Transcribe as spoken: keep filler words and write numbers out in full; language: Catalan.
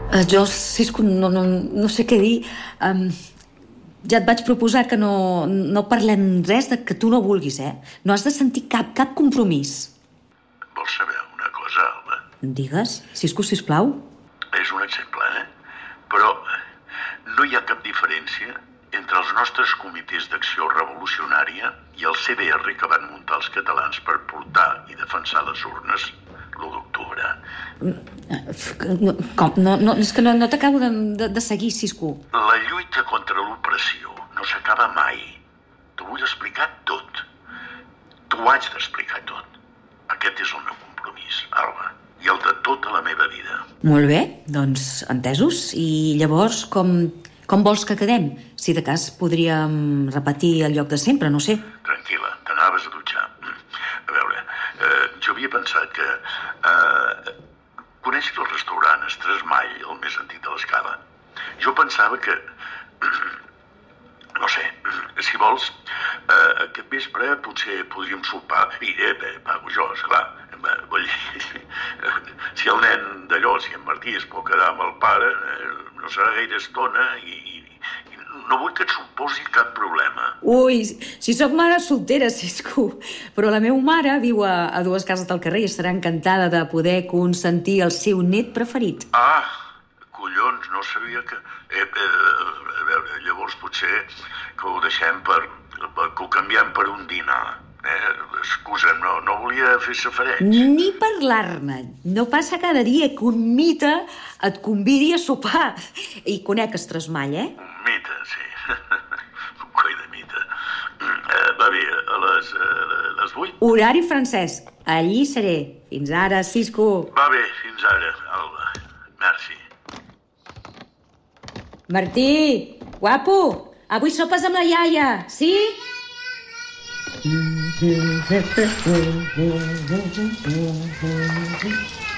Uh, jo, Cisco, no, no, no sé què dir. Um, ja et vaig proposar que no, no parlem res de que tu no vulguis, eh? No has de sentir cap, cap compromís. Vols saber una cosa, Alba? Digues, Cisco, sisplau. És un exemple, eh? Però no hi ha cap diferència entre els nostres comitès d'acció revolucionària i el C D R que van muntar els catalans per portar i defensar les urnes l'u d'octubre. Com? No, no, és que no, no t'acabo de, de, de seguir, Cisco. La lluita contra l'opressió no s'acaba mai. T'ho vull explicar tot. T'ho haig d'explicar tot. Aquest és el meu compromís, Alba, i el de tota la meva vida. Molt bé, doncs entesos. I llavors, com, com vols que quedem? Si de cas podríem repetir el lloc de sempre, no sé. Tranquil·la, t'anaves a dutxar. A veure, eh, jo havia pensat que... Eh, coneixes el restaurant Estresmall, el més antic de l'Escala? Jo pensava que... No sé, si vols, eh, aquest vespre potser podríem sopar. I eh, pago jo, esclar. Vull dir, si el nen d'allò, si en Martí es pot quedar amb el pare, eh, no serà gaire estona i, i no vull que et suposi cap problema. Ui, si sóc mare soltera, Cisco. Però la meva mare viu a, a dues cases del carrer i estarà encantada de poder consentir el seu net preferit. Ah, collons, no sabia que... Eh, eh, a veure, llavors potser que ho deixem per... per que ho canviem per un dinar. Eh, excusa, no, no volia fer safareig. Ni parlar-ne. No passa cada dia que un mite et convidi a sopar. I conec Estresmall, eh? Un mite, sí. Un coi de mite. Eh, va bé, a les, a les vuit? Horari francès. Allí seré. Fins ara, Cisco. Va bé, fins ara, Alba. Merci. Martí, guapo, avui sopes amb la iaia, sí? Mm-hmm.